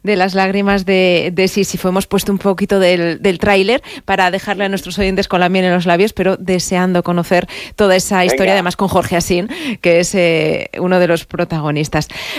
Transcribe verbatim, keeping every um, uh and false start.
de las lágrimas de, de Sísifo. Hemos puesto un poquito del, del tráiler para dejarle a nuestros oyentes con la miel en los labios, pero deseando conocer toda esa historia, Venga. además con Jorge Asín, que es eh, uno de los protagonistas.